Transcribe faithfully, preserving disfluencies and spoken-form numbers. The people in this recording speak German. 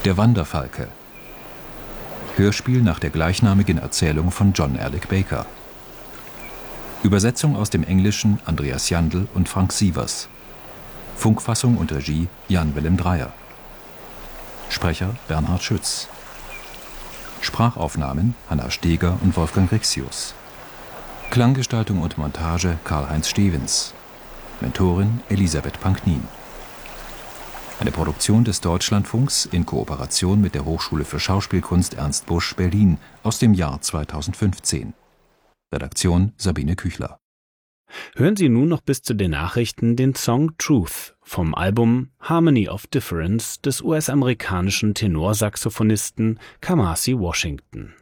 Der Wanderfalke. Hörspiel nach der gleichnamigen Erzählung von John Alec Baker. Übersetzung aus dem Englischen Andreas Jandl und Frank Sievers. Funkfassung und Regie Jan-Willem Dreyer. Sprecher Bernhard Schütz. Sprachaufnahmen Hanna Steger und Wolfgang Rixius. Klanggestaltung und Montage Karl-Heinz Stevens. Mentorin Elisabeth Panknin. Eine Produktion des Deutschlandfunks in Kooperation mit der Hochschule für Schauspielkunst Ernst Busch Berlin aus dem Jahr zweitausendfünfzehn. Redaktion Sabine Küchler. Hören Sie nun noch bis zu den Nachrichten den Song Truth vom Album Harmony of Difference des U S-amerikanischen Tenorsaxophonisten Kamasi Washington.